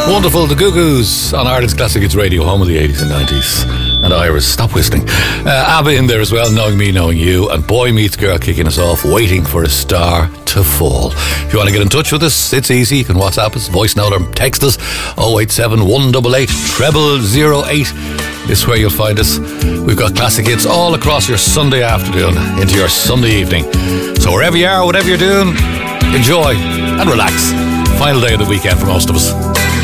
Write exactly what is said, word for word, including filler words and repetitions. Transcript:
Wonderful, the Goo Goos on Ireland's Classic Hits Radio, home of the eighties and nineties. And Iris, stop whistling. Uh, ABBA in there as well, Knowing Me, Knowing You. And Boy Meets Girl kicking us off, Waiting for a Star to Fall. If you want to get in touch with us, it's easy. You can WhatsApp us, voice note or text us. oh eight seven, one eight eight, treble oh eight is where you'll find us. We've got classic hits all across your Sunday afternoon into your Sunday evening. So wherever you are, whatever you're doing, enjoy and relax. Final day of the weekend for most of us.